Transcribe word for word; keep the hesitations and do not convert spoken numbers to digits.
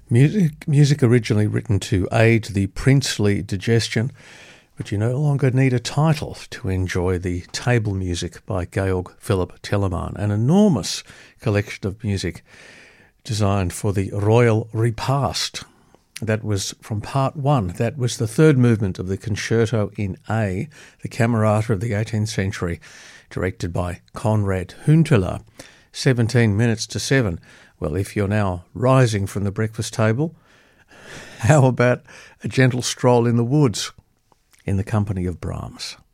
Music, music originally written to aid the princely digestion, but you no longer need a title to enjoy the table music by Georg Philipp Telemann, an enormous collection of music designed for the royal repast. That was from part one. That was the third movement of the Concerto in A, the Camerata of the eighteenth century, directed by Konrad Hunteler. seventeen minutes to seven. Well, if you're now rising from the breakfast table, how about a gentle stroll in the woods in the company of Brahms?